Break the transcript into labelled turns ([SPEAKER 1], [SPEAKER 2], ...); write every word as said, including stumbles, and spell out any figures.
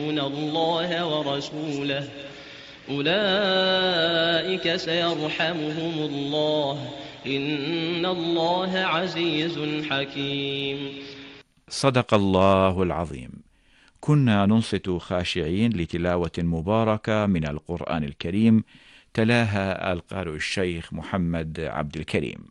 [SPEAKER 1] الله ورسوله أولئك سيرحمهم الله إن الله عزيز حكيم.
[SPEAKER 2] صدق الله العظيم. كنا ننصت خاشعين لتلاوة مباركة من القرآن الكريم، تلاها القارئ الشيخ محمد عبد الكريم.